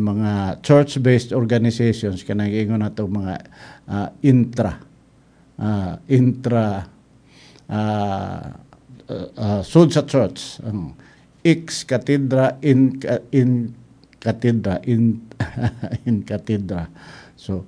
mga church-based organizations kanang ingon nato mga intra sud sa church, ex cathedra in cathedra in cathedra. So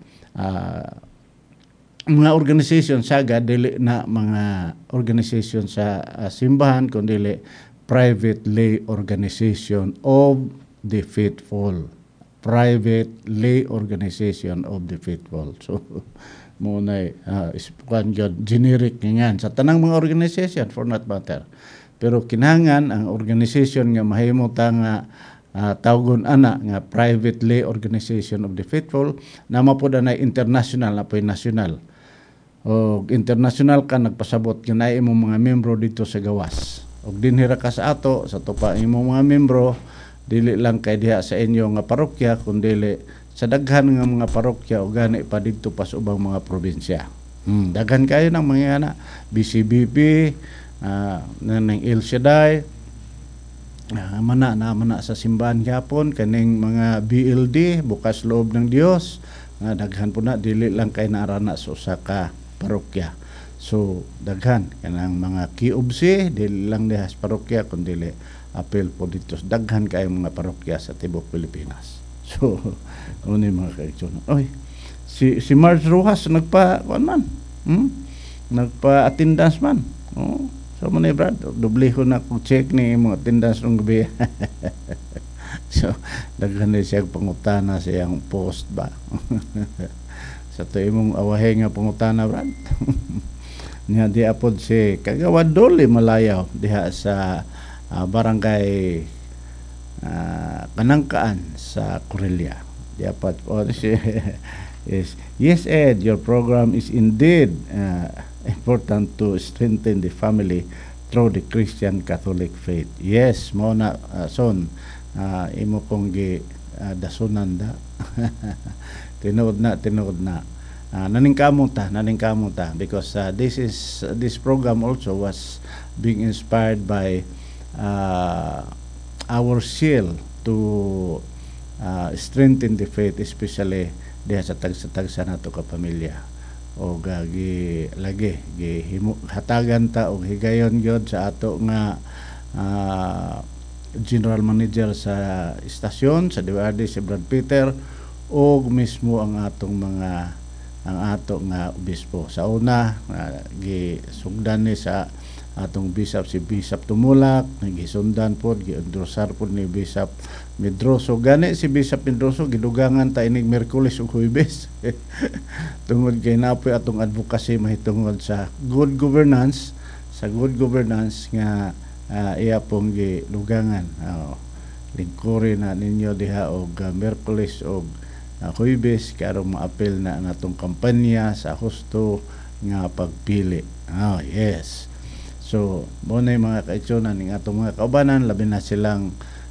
mga organization saga dili na mga organization sa simbahan kundi private lay organization of the faithful. Private lay organization of the faithful. So muna generic nga sa tanang mga organization for not matter. Pero kinahanglan ang organization nga mahimo ta nga tawgon ana nga private lay organization of the faithful na mapud na international na po national. O international ka nagpasabot nga imong mga membro dito sa gawas. Og dinhira ka sa ato sa tupa imong mga membro dili lang kay diha sa inyo nga parokya kundi sa daghan nga mga parokya o gani pa dito pa sa ubang mga probinsya. Daghan kayo ng mga ana BCBP, ng El Shaddai, mana sa simbahan gyapon kaning mga BLD bukas loob ng Dios, daghan po na dili lang kay naarana sa usa ka parokya. So daghan kanang mga kiobsi dili lang diha sa parokya kundi apel po dito daghan kay mga parokya sa tibok Pilipinas. Souni mga kaigsoon. Oy, si Mars Rojas nagpa nagpa-attendance man. Oh, so mo ni Brad, dubliho na kung check ni mo attendance ng gabi. So daghan na siya pangutana sa iyang post ba. Sa to imong awahe nga pangutana Brad. Nya di apod si Kagawad Dolly Malayaw diha sa barangay Kanangkaan sa Corelia. Di apod is yes Ed, your program is indeed important to strengthen the family through the Christian Catholic faith. Yes, mo na son imo kong gi dasunan da. Tinuod na. Naningkamot ta because this program also was being inspired by our zeal to strengthen the faith, especially diha sa tagsa nato ka pamilya. O gi hatagan ta og higayon gyud sa ato nga general manager sa istasyon sa DWRD si Brad Peter o mismo ang ato nga obispo. Sa una gisugdan ni sa atong bishop si Bishop Tumulak, nagisundan pod giendrosar pod ni Bishop Medroso. Gani si Bishop Medroso gidugangan ta inig Miyerkules ug Huwebes. Tungod kay napoy atong advocacy mahitungod sa good governance, nga iya pong gidugangan. Lingkuri na ninyo diha og Miyerkules og Huwebes karong maapil na ang atong kampanya sa husto nga pagpili. Yes. So, mo na yung mga kaitsunan ng atong mga kaubanan, labi na silang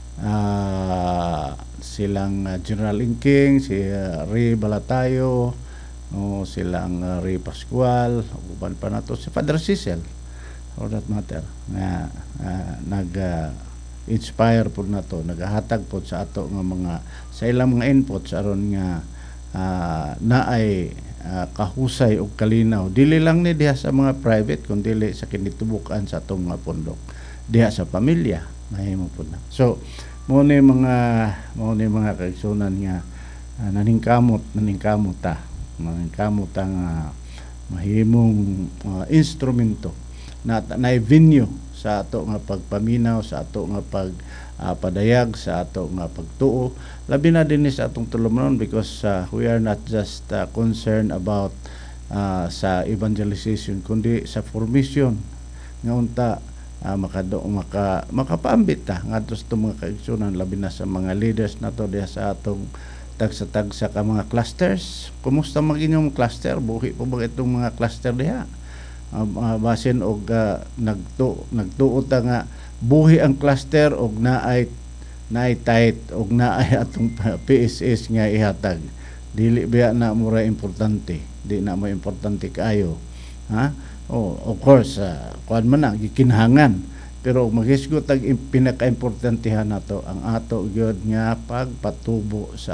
General Inking, si Ray Balatayo, silang Ray Pascual, uban pa na to si Father Cecil, for that matter, na nag-inspire po na to, naghahatag po sa ato nga mga, sa ilang mga inputs aron nga naay kahusay o kalinaw dili lang ni diha sa mga private kundi dili sa kinitubukan sa atong mga pondok diha sa pamilya mahimo pud na. So mo ni mga kaigsunan nga naningkamot ta nga mahimong instrumento na venue sa ato nga pagpaminaw, sa ato nga padayag, sa ato nga pagtuo, labi na din sa atong tulumnon because we are not just concerned about sa evangelization kundi sa formation nga unta makapaambit ta ngadto sa mga kaigsunan, labi na sa mga leaders nato diha sa atong tagsa ka mga clusters. Kumusta mag-inyong cluster? Buhi po ba itong mga cluster diha? Basin og nagtuo ta nga buhi ang cluster og naay tight og naay atong PSS nga ihatag. Dili biya na mura importante, di na mo importante kaayo. Of course kuan man na gikinhangan, pero maghisgot ang pinaka-importantehan nato ang ato gyud nga pagpatubo sa